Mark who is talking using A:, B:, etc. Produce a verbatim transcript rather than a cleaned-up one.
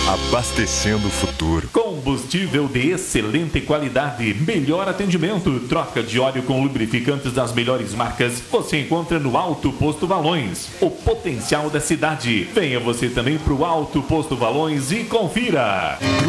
A: abastecendo o futuro.
B: Combustível de excelente qualidade, melhor atendimento, troca de óleo com lubrificantes das melhores marcas, você encontra no Alto Posto Valões, o potencial da cidade. Venha você também para o Alto Posto Valões e confira.